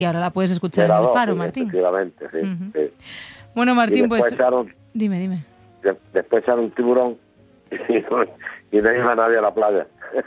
Y ahora la puedes escuchar en el Faro, Martín. Efectivamente, sí, sí. Bueno, Martín, pues... Echaron, dime. Después echaron un tiburón y no iba nadie a la playa.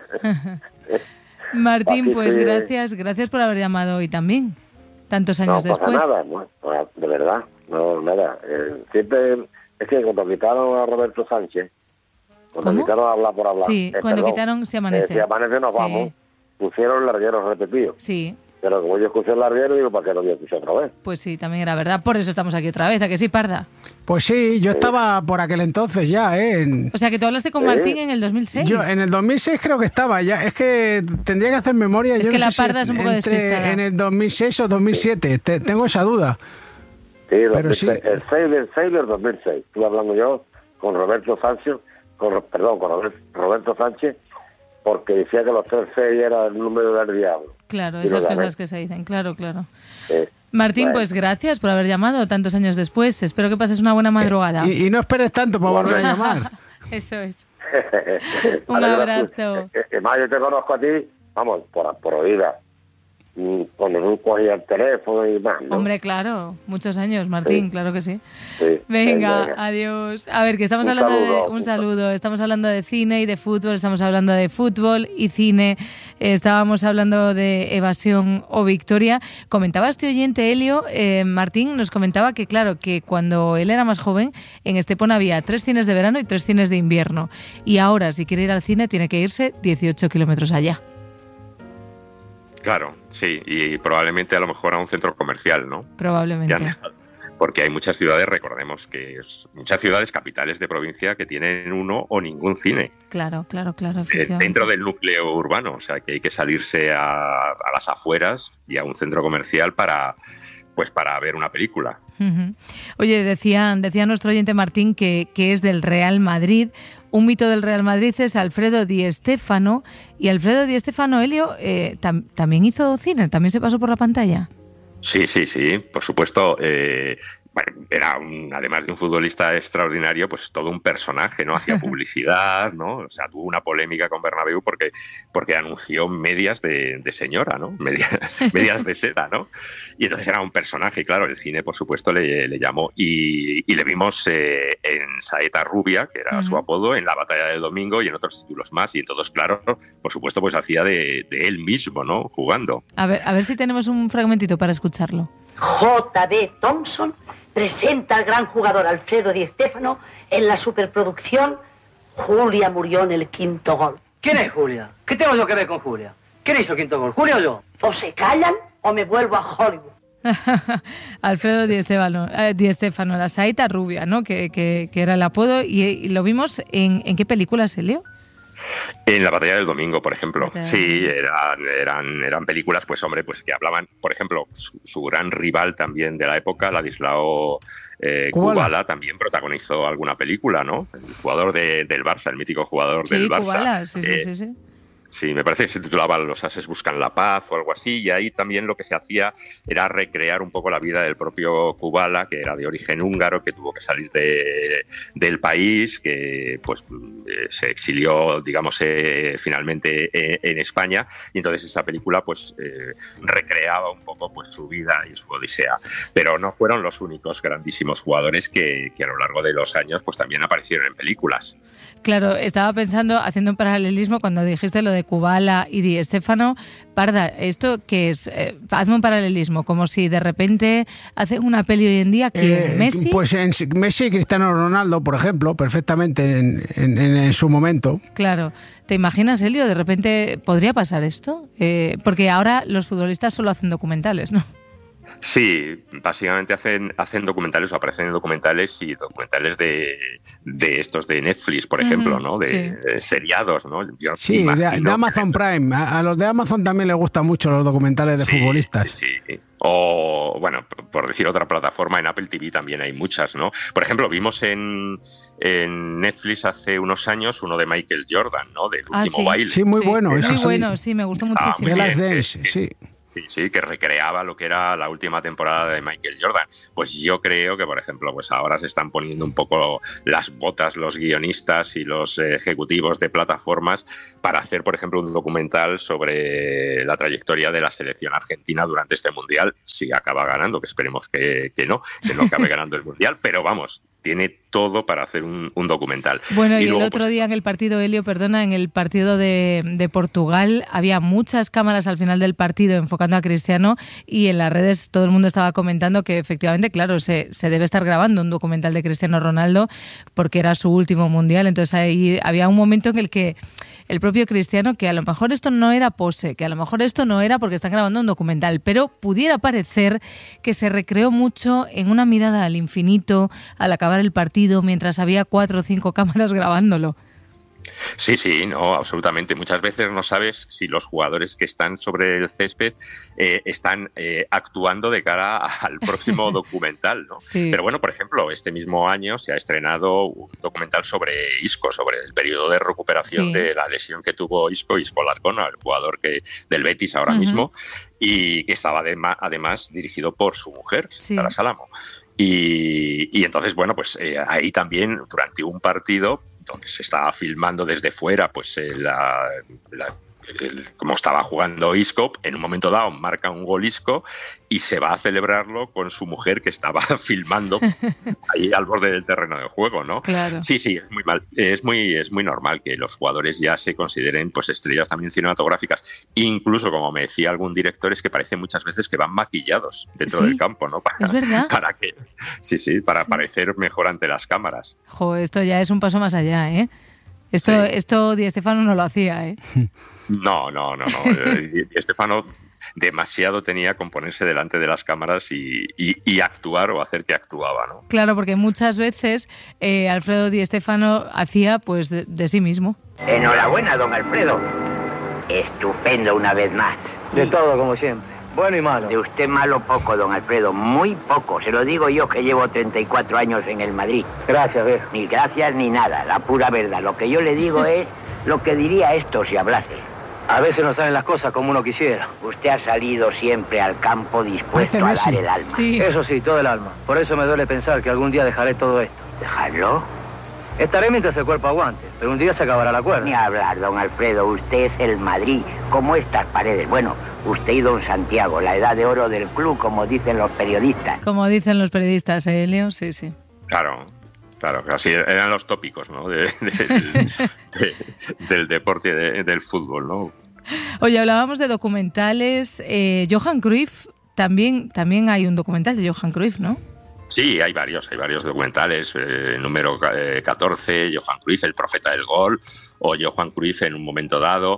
Martín, Así pues que, gracias por haber llamado hoy también, tantos años después. No pasa nada, no, de verdad, no, nada. Siempre, es que cuando quitaron a Roberto Sánchez, cuando quitaron a Hablar por Hablar... Sí, cuando quitaron Se Amanece. Si Amanece nos vamos, pusieron el larguero repetido. Sí. Pero como yo escuché el larguero, digo, ¿para qué lo voy a escuchar otra vez? Pues sí, también era verdad. Por eso estamos aquí otra vez, ¿a que sí, Parda? Pues sí, yo estaba por aquel entonces ya, ¿eh? O sea, que tú hablaste con Martín en el 2006. Yo en el 2006 creo que estaba ya. Es que tendría que hacer memoria. Es yo que no la sé Parda es un poco despistada. En el 2006 o 2007. Tengo esa duda. Sí, pero sí. El 6 del 2006. Estuve hablando yo con Roberto Sánchez, con Roberto Sánchez, porque decía que los 3 6 era el número del diablo. Claro, esas cosas que se dicen, claro. Sí. Martín, pues gracias por haber llamado tantos años después. Espero que pases una buena madrugada. Y no esperes tanto para volver a llamar. Eso es. Un abrazo. Más yo te conozco a ti, vamos, por oída. Cuando no cogía el teléfono y más, ¿no? Hombre, claro, muchos años, Martín, sí. Claro que sí. Venga, adiós. A ver, que estamos hablando un saludo, estamos hablando de cine y de fútbol, estamos hablando de fútbol y cine, estábamos hablando de Evasión o Victoria. Comentaba este oyente, Helio, Martín nos comentaba que, claro, que cuando él era más joven, en Estepona había 3 cines de verano y 3 cines de invierno. Y ahora, si quiere ir al cine, tiene que irse 18 kilómetros allá. Claro, sí, y probablemente a lo mejor a un centro comercial, ¿no? Probablemente. Porque hay muchas ciudades, recordemos que muchas ciudades capitales de provincia que tienen uno o ningún cine. Claro. Dentro del núcleo urbano, o sea que hay que salirse a las afueras y a un centro comercial para ver una película. Uh-huh. Oye, decía nuestro oyente Martín que es del Real Madrid. Un mito del Real Madrid es Alfredo Di Stéfano. Y Alfredo Di Stéfano, Helio, también hizo cine, también se pasó por la pantalla. Sí, por supuesto. Era además de un futbolista extraordinario, pues todo un personaje, ¿no? Hacía publicidad, ¿no? O sea, tuvo una polémica con Bernabéu porque anunció medias de señora, ¿no? Medias de seda, ¿no? Y entonces era un personaje, y claro, el cine, por supuesto, le llamó. Y le vimos en Saeta Rubia, que era su apodo, en La Batalla del Domingo y en otros títulos más. Y en todos, claro, por supuesto, pues hacía de él mismo, ¿no? Jugando. A ver si tenemos un fragmentito para escucharlo. J.D. Thompson presenta al gran jugador Alfredo Di Stéfano en la superproducción Julia murió en el 5º gol. ¿Quién es Julia? ¿Qué tengo yo que ver con Julia? ¿Quién hizo el 5º gol? ¿Julia o yo? O se callan o me vuelvo a Hollywood. Alfredo Di Stéfano, la Saeta Rubia, ¿no? Que era el apodo. ¿Y lo vimos en qué película se leo? En La Batalla del Domingo, por ejemplo. Sí, eran películas, pues hombre, pues que hablaban, por ejemplo, su gran rival también de la época, Ladislao Kubala, también protagonizó alguna película, ¿no? El jugador del Barça, el mítico jugador del Barça. Kubala, sí. Sí, me parece que se titulaba Los ases buscan la paz o algo así, y ahí también lo que se hacía era recrear un poco la vida del propio Kubala, que era de origen húngaro, que tuvo que salir del país, que pues se exilió, digamos, finalmente en España, y entonces esa película pues recreaba un poco pues su vida y su odisea. Pero no fueron los únicos grandísimos jugadores que a lo largo de los años pues también aparecieron en películas. Claro, estaba pensando, haciendo un paralelismo cuando dijiste lo de Kubala y Di Stéfano. Parda, ¿esto qué es? Hazme un paralelismo, como si de repente hacen una peli hoy en día que Messi... Pues Messi y Cristiano Ronaldo, por ejemplo, perfectamente en su momento. Claro. ¿Te imaginas, Helio? De repente, ¿podría pasar esto? Porque ahora los futbolistas solo hacen documentales, ¿no? Sí, básicamente hacen documentales o aparecen en documentales y documentales de estos de Netflix, por ejemplo, ¿no? De seriados, ¿no? Sí, de Amazon Prime. A los de Amazon también les gustan mucho los documentales de futbolistas. Sí. O, bueno, por decir otra plataforma, en Apple TV también hay muchas, ¿no? Por ejemplo, vimos en Netflix hace unos años uno de Michael Jordan, ¿no? Del último baile. Sí, muy bueno. Muy bueno, sí, me gustó muchísimo. De las Dance, sí. Sí, que recreaba lo que era la última temporada de Michael Jordan. Pues yo creo que, por ejemplo, pues ahora se están poniendo un poco las botas los guionistas y los ejecutivos de plataformas para hacer, por ejemplo, un documental sobre la trayectoria de la selección argentina durante este Mundial, si acaba ganando, que esperemos que no acabe ganando el Mundial, pero vamos, tiene todo para hacer un documental. Bueno, y luego, el otro día en el partido, en el partido de Portugal, había muchas cámaras al final del partido enfocando a Cristiano, y en las redes todo el mundo estaba comentando que efectivamente, claro, se debe estar grabando un documental de Cristiano Ronaldo porque era su último Mundial. Entonces ahí había un momento en el que el propio Cristiano, que a lo mejor esto no era pose, que a lo mejor esto no era porque están grabando un documental, pero pudiera parecer que se recreó mucho en una mirada al infinito al acabar el partido, mientras había 4 o 5 cámaras grabándolo. Sí, no, absolutamente. Muchas veces no sabes si los jugadores que están sobre el césped están actuando de cara al próximo documental, ¿no? Sí. Pero bueno, por ejemplo, este mismo año se ha estrenado un documental sobre Isco, sobre el periodo de recuperación de la lesión que tuvo Isco Larcona, el jugador del Betis ahora mismo, y que estaba además dirigido por su mujer, Sara Salamo. Y entonces, bueno, pues ahí también, durante un partido donde se estaba filmando desde fuera, pues cómo estaba jugando Isco, en un momento dado marca un gol Isco y se va a celebrarlo con su mujer, que estaba filmando ahí al borde del terreno de juego, ¿no? Claro. Sí, es muy mal, es muy normal que los jugadores ya se consideren pues estrellas también cinematográficas. Incluso, como me decía algún director, es que parece muchas veces que van maquillados dentro del campo, ¿no? ¿Es verdad? Para parecer mejor ante las cámaras. Jo, esto ya es un paso más allá, ¿eh? Esto Di Stéfano no lo hacía, ¿eh? No. Di Stéfano demasiado tenía con ponerse delante de las cámaras y actuar o hacer que actuaba, ¿no? Claro, porque muchas veces Alfredo Di Stéfano hacía pues de sí mismo. Enhorabuena, don Alfredo. Estupendo una vez más. De todo, como siempre. Bueno y malo. De usted malo poco, don Alfredo. Muy poco. Se lo digo yo, que llevo 34 años en el Madrid. Gracias, viejo. Ni gracias ni nada. La pura verdad. Lo que yo le digo es lo que diría esto si hablase. A veces no salen las cosas como uno quisiera. Usted ha salido siempre al campo dispuesto a dar el alma. Sí. Eso sí, todo el alma. Por eso me duele pensar que algún día dejaré todo esto. ¿Dejarlo? Estaré mientras el cuerpo aguante, pero un día se acabará la cuerda. Ni hablar, don Alfredo. Usted es el Madrid, como estas paredes. Bueno, usted y don Santiago, la edad de oro del club, como dicen los periodistas. Como dicen los periodistas, Leo? Sí. Claro, así eran los tópicos, ¿no? del deporte, del fútbol, ¿no? Oye, hablábamos de documentales. Johan Cruyff, también hay un documental de Johan Cruyff, ¿no? Sí, hay varios documentales. Número 14, Johan Cruyff, el profeta del gol, o Johan Cruyff en un momento dado.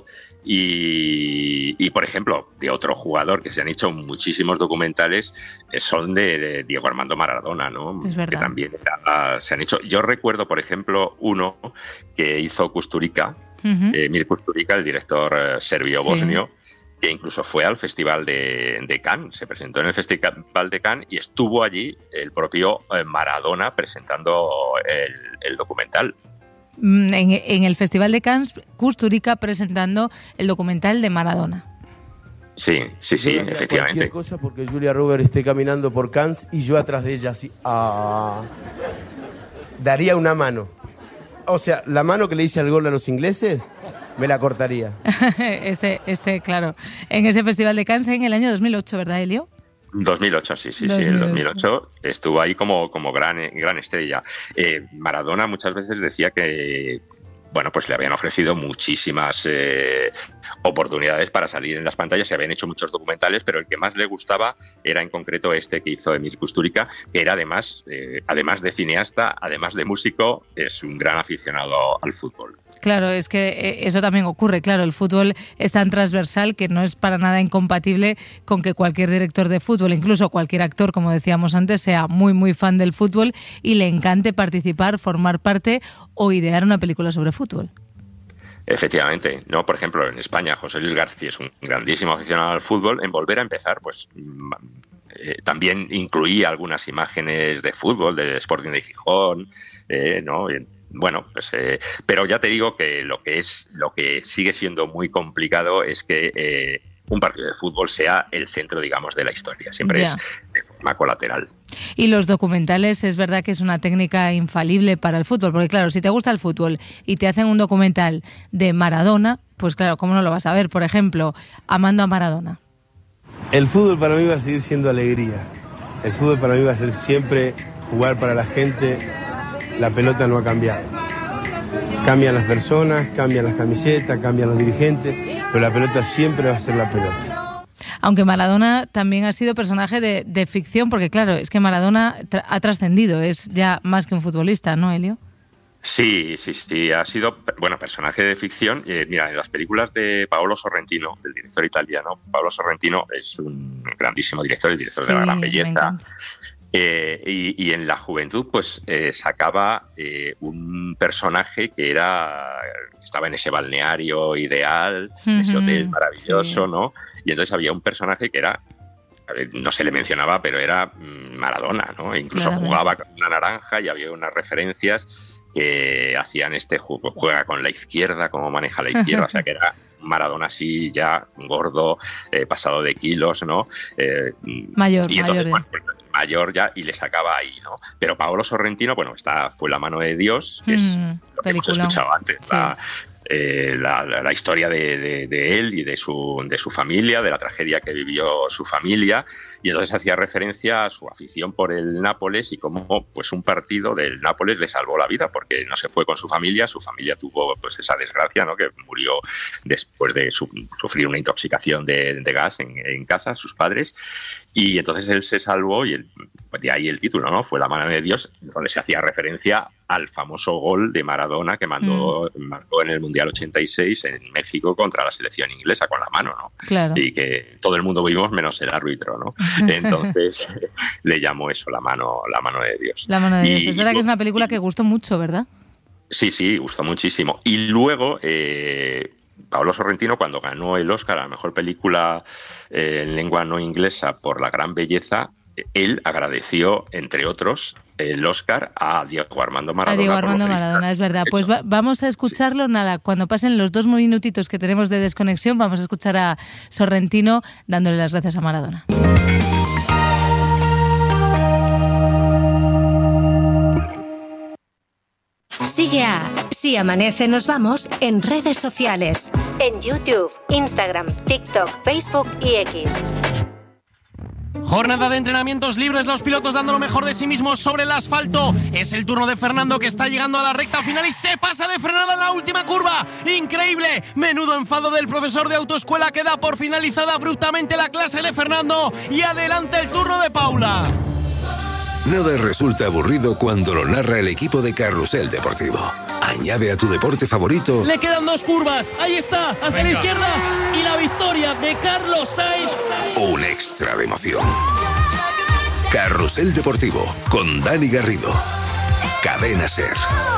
Y por ejemplo, de otro jugador que se han hecho muchísimos documentales son de Diego Armando Maradona, ¿no? Es verdad. Que también se han hecho. Yo recuerdo, por ejemplo, uno que hizo Kusturica, Mir Kusturica, el director serbio-bosnio, que incluso fue al Festival de Cannes, se presentó en el Festival de Cannes y estuvo allí el propio Maradona presentando el documental. En el Festival de Cannes, Kusturica presentando el documental de Maradona. Sí, efectivamente. Cualquier cosa porque Julia Roberts esté caminando por Cannes y yo atrás de ella así. Daría una mano. O sea, la mano que le hice al gol a los ingleses, me la cortaría. Claro. En ese Festival de Cannes en el año 2008, ¿verdad, Elio? 2008, sí. En 2008 estuvo ahí como gran estrella. Maradona muchas veces decía que, bueno, pues le habían ofrecido muchísimas oportunidades para salir en las pantallas, se habían hecho muchos documentales, pero el que más le gustaba era en concreto este que hizo Emir Kusturica, que era además de cineasta, además de músico, es un gran aficionado al fútbol. Claro, es que eso también ocurre. Claro, el fútbol es tan transversal que no es para nada incompatible con que cualquier director de fútbol, incluso cualquier actor, como decíamos antes, sea muy, muy fan del fútbol y le encante participar, formar parte o idear una película sobre fútbol. Efectivamente, no, por ejemplo, en España José Luis García es un grandísimo aficionado al fútbol. En Volver a empezar, pues también incluía algunas imágenes de fútbol, del Sporting de Gijón, ¿no? Bueno, pues, pero ya te digo que lo que sigue siendo muy complicado es que un partido de fútbol sea el centro, digamos, de la historia. Siempre es de forma colateral. Y los documentales, es verdad que es una técnica infalible para el fútbol, porque claro, si te gusta el fútbol y te hacen un documental de Maradona, pues claro, ¿cómo no lo vas a ver? Por ejemplo, Amando a Maradona. El fútbol para mí va a seguir siendo alegría. El fútbol para mí va a ser siempre jugar para la gente. La pelota no ha cambiado. Cambian las personas, cambian las camisetas, cambian los dirigentes, pero la pelota siempre va a ser la pelota. Aunque Maradona también ha sido personaje de ficción, porque claro, es que Maradona ha trascendido, es ya más que un futbolista, ¿no, Elio? Sí, ha sido, bueno, personaje de ficción. Mira, en las películas de Paolo Sorrentino, del director italiano, Paolo Sorrentino es un grandísimo director, el director de La Gran Belleza. Y en la juventud, pues sacaba un personaje que estaba en ese balneario ideal, en ese hotel maravilloso, ¿no? Y entonces había un personaje que era, no se le mencionaba, pero era Maradona, ¿no? E incluso jugaba con una naranja y había unas referencias que hacían juega con la izquierda, cómo maneja la izquierda, o sea que era Maradona así ya gordo, pasado de kilos, ¿no? Mayor, y entonces, mayor. Bueno, mayor ya, y le sacaba ahí, ¿no? Pero Paolo Sorrentino, bueno, fue La mano de Dios, que es lo que hemos escuchado antes, la historia de él y de su familia, de la tragedia que vivió su familia, y entonces hacía referencia a su afición por el Nápoles y cómo pues un partido del Nápoles le salvó la vida, porque no se fue con su familia tuvo pues esa desgracia, ¿no? Que murió después de sufrir una intoxicación de gas en casa, sus padres, y entonces él se salvó, y de ahí el título, ¿no? Fue La mano de Dios, donde se hacía referencia al famoso gol de Maradona que marcó en el Mundial 86 en México contra la selección inglesa con la mano, ¿no? Claro. Y que todo el mundo vimos menos el árbitro, ¿no? Entonces le llamó eso la mano de Dios. La mano de Dios. Es verdad que es una película que gustó mucho, ¿verdad? Sí, gustó muchísimo. Y luego Paolo Sorrentino, cuando ganó el Oscar a la mejor película en lengua no inglesa por La Gran Belleza, él agradeció, entre otros, el Oscar a Diego Armando Maradona. A Diego Armando Maradona, es verdad. Pues vamos a escucharlo, nada, cuando pasen los 2 minutitos que tenemos de desconexión, vamos a escuchar a Sorrentino dándole las gracias a Maradona. Sigue a Si Amanece Nos Vamos en redes sociales, en YouTube, Instagram, TikTok, Facebook y X. Jornada de entrenamientos libres, los pilotos dando lo mejor de sí mismos sobre el asfalto. Es el turno de Fernando, que está llegando a la recta final y se pasa de frenada en la última curva. ¡Increíble! Menudo enfado del profesor de autoescuela, que da por finalizada abruptamente la clase de Fernando. Y adelante el turno de Paula. Nada resulta aburrido cuando lo narra el equipo de Carrusel Deportivo. Añade a tu deporte favorito. Le quedan 2 curvas. Ahí está, hacia la izquierda. Y la victoria de Carlos Sainz. Un extra de emoción. Carrusel Deportivo con Dani Garrido. Cadena SER.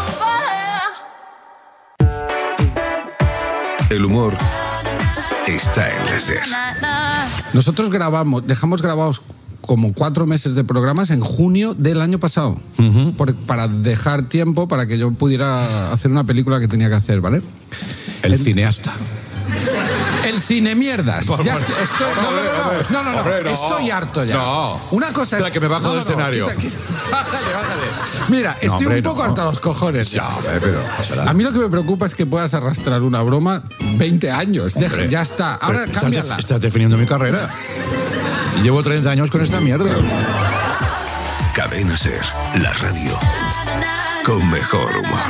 El humor está en la SER. Nosotros dejamos grabados como 4 meses de programas en junio del año pasado, para dejar tiempo para que yo pudiera hacer una película que tenía que hacer, ¿vale? El cineasta. El cine mierdas. Ya estoy, no. Estoy harto ya. No. Una cosa es la que me bajo del escenario. Bájate. Mira, estoy un poco harto a los cojones. Ya, pero a mí lo que me preocupa es que puedas arrastrar una broma 20 años. Ya está. Ahora cámbiala. Estás definiendo mi carrera. Llevo 30 años con esta mierda. Cadena SER, la radio con mejor humor.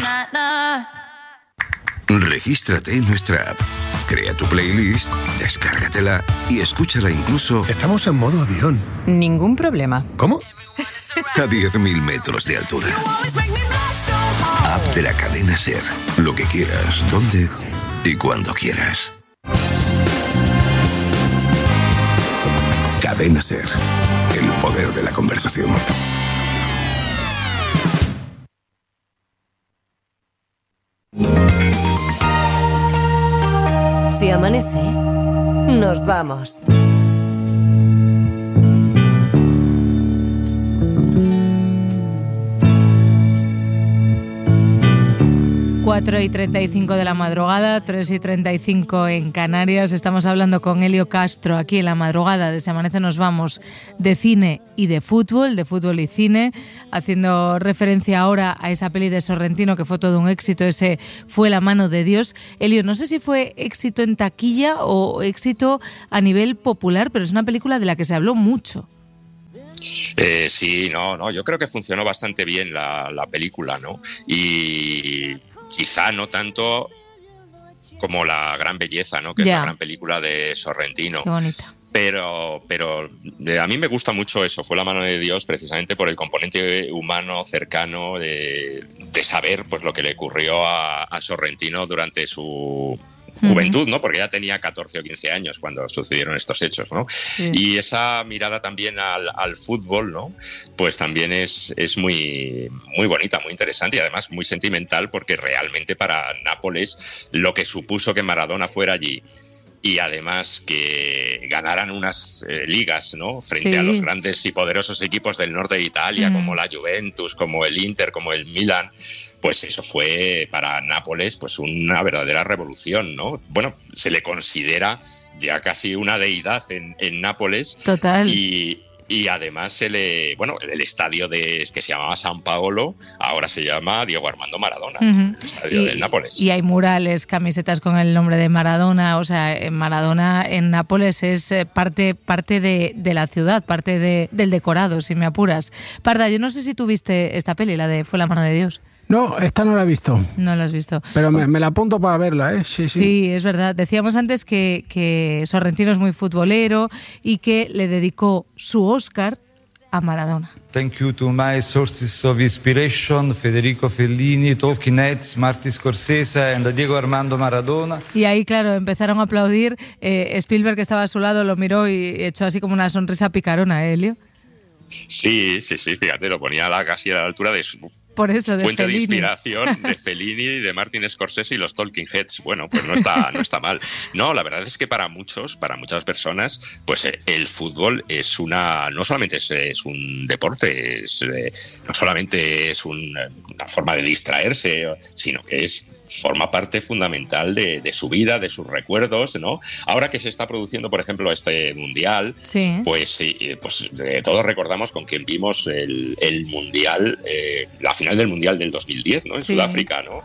Regístrate en nuestra app. Crea tu playlist, descárgatela y escúchala incluso... Estamos en modo avión. Ningún problema. ¿Cómo? A 10.000 metros de altura. App de la cadena SER. Lo que quieras, donde y cuando quieras. Cadena SER. El poder de la conversación. Si amanece, nos vamos. 4:35 de la madrugada, 3:35 en Canarias. Estamos hablando con Elio Castro aquí en la madrugada de Si Amanece Nos Vamos, de cine y de fútbol y cine, haciendo referencia ahora a esa peli de Sorrentino que fue todo un éxito, ese Fue la mano de Dios. Elio, no sé si fue éxito en taquilla o éxito a nivel popular, pero es una película de la que se habló mucho. Sí, no, yo creo que funcionó bastante bien la película, ¿no? Y quizá no tanto como La Gran Belleza, ¿no? Que es la gran película de Sorrentino. Qué bonita. Pero a mí me gusta mucho eso, Fue la mano de Dios, precisamente por el componente humano cercano de saber pues lo que le ocurrió a Sorrentino durante su juventud, ¿no? Porque ya tenía 14 o 15 años cuando sucedieron estos hechos, ¿no? Sí. Y esa mirada también al fútbol, ¿no? Pues también es muy, muy bonita, muy interesante y además muy sentimental, porque realmente para Nápoles lo que supuso que Maradona fuera allí y además que ganaran unas ligas, ¿no? Frente a los grandes y poderosos equipos del norte de Italia, como la Juventus, como el Inter, como el Milan, pues eso fue para Nápoles pues una verdadera revolución, ¿no? Bueno, se le considera ya casi una deidad en Nápoles. Total. Y además el estadio que se llamaba San Paolo ahora se llama Diego Armando Maradona, el estadio del Nápoles. Y hay murales, camisetas con el nombre de Maradona, o sea, Maradona en Nápoles es parte de la ciudad, parte del decorado, si me apuras. Parda, yo no sé si tú viste esta peli, la de Fue la mano de Dios. No, esta no la he visto. No la has visto. Pero me la apunto para verla, ¿eh? Sí, es verdad. Decíamos antes que Sorrentino es muy futbolero y que le dedicó su Oscar a Maradona. Thank you to my sources of inspiration, Federico Fellini, Talking Heads, Martin Scorsese and Diego Armando Maradona. Y ahí, claro, empezaron a aplaudir. Spielberg, que estaba a su lado, lo miró y echó así como una sonrisa picarona, Elio. Sí, fíjate, lo ponía casi a la altura de su por eso, de fuente Fellini. De inspiración de Fellini, de Martin Scorsese y los Talking Heads. Bueno, pues no está mal. No, la verdad es que para muchas personas, pues el fútbol es no solamente es un deporte, no solamente es una forma de distraerse, sino que forma parte fundamental de su vida, de sus recuerdos, ¿no? Ahora que se está produciendo, por ejemplo, este Mundial, pues todos recordamos con quien vimos el Mundial, la final del Mundial del 2010, ¿no? En Sudáfrica, ¿no?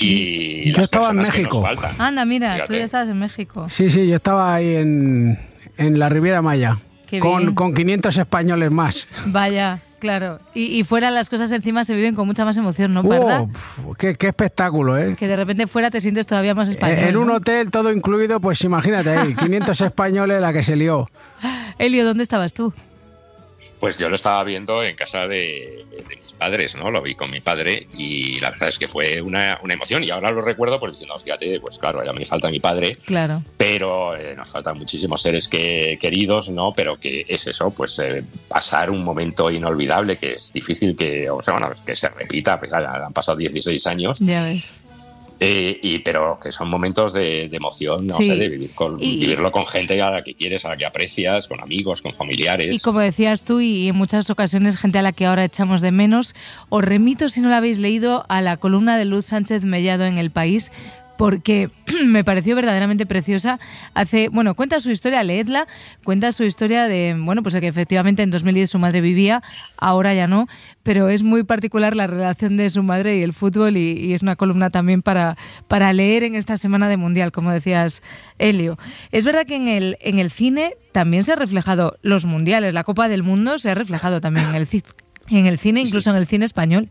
Y yo estaba en México. Anda, mira, fíjate. Tú ya estabas en México. Sí, yo estaba ahí en la Riviera Maya. Con 500 españoles más. Vaya. Claro, y fuera las cosas encima se viven con mucha más emoción, ¿no, Parda? Qué espectáculo, ¿eh? Que de repente fuera te sientes todavía más español. En un hotel todo incluido, pues imagínate ahí, 500 españoles la que se lió. Elio, ¿dónde estabas tú? Pues yo lo estaba viendo en casa de mis padres, ¿no? Lo vi con mi padre y la verdad es que fue una emoción y ahora lo recuerdo porque diciendo, fíjate, pues claro, ya me falta mi padre, claro, pero nos faltan muchísimos seres queridos, ¿no? Pero que es eso, pues pasar un momento inolvidable que es difícil que se repita, fíjate, han pasado 16 años. Ya ves. Pero que son momentos de emoción, no sé, de vivirlo con gente a la que quieres, a la que aprecias, con amigos, con familiares. Y como decías tú, y en muchas ocasiones gente a la que ahora echamos de menos, os remito, si no la habéis leído, a la columna de Luz Sánchez Mellado en El País, porque me pareció verdaderamente preciosa. Cuenta su historia, leedla, cuenta su historia de, pues que efectivamente en 2010 su madre vivía, ahora ya no, pero es muy particular la relación de su madre y el fútbol y es una columna también para leer en esta semana de Mundial, como decías, Elio. Es verdad que en el cine también se ha reflejado los mundiales, la Copa del Mundo se ha reflejado también en el cine, incluso en el cine español.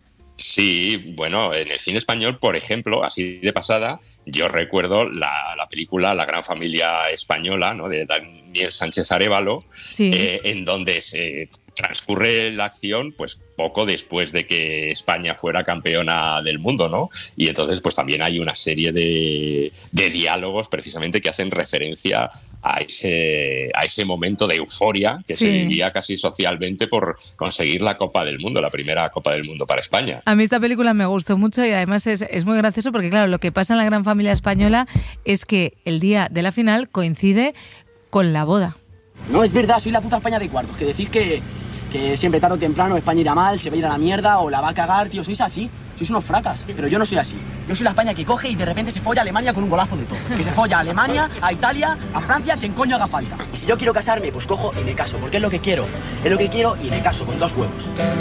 Sí, bueno, en el cine español, por ejemplo, así de pasada, yo recuerdo la película La Gran Familia Española, ¿no? De Daniel Sánchez Arévalo, en donde se transcurre la acción pues poco después de que España fuera campeona del mundo, ¿no? Y entonces pues también hay una serie de diálogos precisamente que hacen referencia a ese momento de euforia que se vivía casi socialmente por conseguir la Copa del Mundo, la primera Copa del Mundo para España. A mí esta película me gustó mucho y además es muy gracioso porque claro, lo que pasa en La Gran Familia Española es que el día de la final coincide con la boda. No, es verdad, soy la puta España de cuartos. Que decir que siempre tarde o temprano España irá mal, se va a ir a la mierda o la va a cagar, tío, sois así. Sois unos fracas, pero yo no soy así. Yo soy la España que coge y de repente se folla a Alemania con un golazo de todo. Que se folla a Alemania, a Italia, a Francia, a quien coño haga falta. Y si yo quiero casarme, pues cojo y me caso, porque es lo que quiero. Es lo que quiero y me caso con 2 huevos.